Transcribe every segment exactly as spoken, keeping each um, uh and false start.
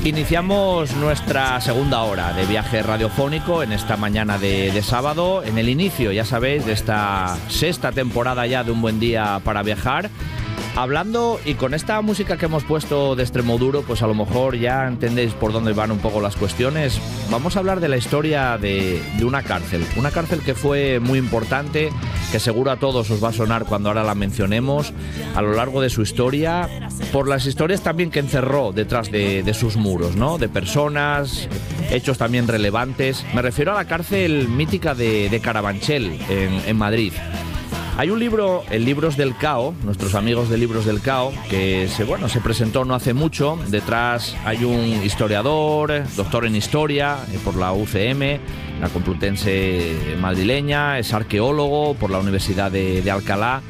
Iniciamos nuestra segunda hora de viaje radiofónico en esta mañana de, de sábado, en el inicio, ya sabéis, de esta sexta temporada ya de Un Buen Día para Viajar. Hablando, y con esta música que hemos puesto de Extremoduro, pues a lo mejor ya entendéis por dónde van un poco las cuestiones. Vamos a hablar de la historia de, de una cárcel. Una cárcel que fue muy importante, que seguro a todos os va a sonar cuando ahora la mencionemos, a lo largo de su historia, por las historias también que encerró detrás de, de sus muros, ¿no? De personas, hechos también relevantes. Me refiero a la cárcel mítica de, de Carabanchel, en, en Madrid. Hay un libro, el Libros del Cao, nuestros amigos de Libros del Cao, que se, bueno, se presentó no hace mucho. Detrás hay un historiador, doctor en historia por la U C M, la Complutense madrileña, es arqueólogo por la Universidad de, de Alcalá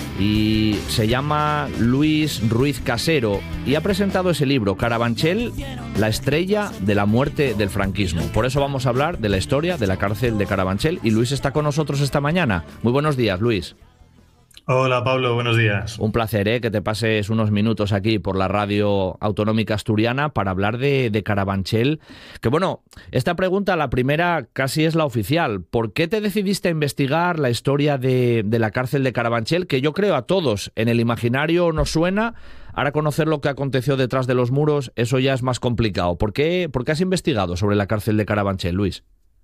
y se llama Luis Ruiz Casero y ha presentado ese libro, Carabanchel, la estrella de la muerte del franquismo. Por eso vamos a hablar de la historia de la cárcel de Carabanchel y Luis está con nosotros esta mañana. Muy buenos días, Luis. Hola Pablo, buenos días. Un placer, ¿eh? Que te pases unos minutos aquí por la radio autonómica asturiana para hablar de, de Carabanchel. Que bueno, esta pregunta, la primera casi es la oficial. ¿Por qué te decidiste a investigar la historia de, de la cárcel de Carabanchel? Que yo creo a todos en el imaginario nos suena. Ahora conocer lo que aconteció detrás de los muros, eso ya es más complicado. ¿Por qué, por qué has investigado sobre la cárcel de Carabanchel, Luis?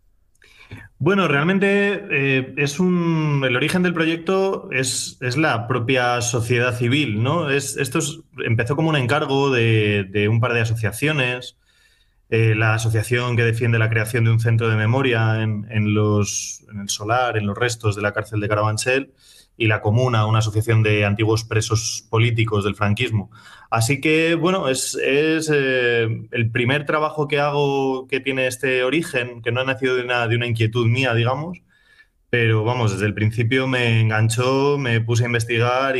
Bueno, realmente eh, es un, el origen del proyecto es, es la propia sociedad civil, ¿no? Es, esto es- empezó como un encargo de, de un par de asociaciones, eh, la asociación que defiende la creación de un centro de memoria en, en los, en el solar, en los restos de la cárcel de Carabanchel, y la Comuna, una asociación de antiguos presos políticos del franquismo. Así que, bueno, es, es eh, el primer trabajo que hago que tiene este origen, que no ha nacido de una, de una inquietud mía, digamos, pero vamos, desde el principio me enganchó, me puse a investigar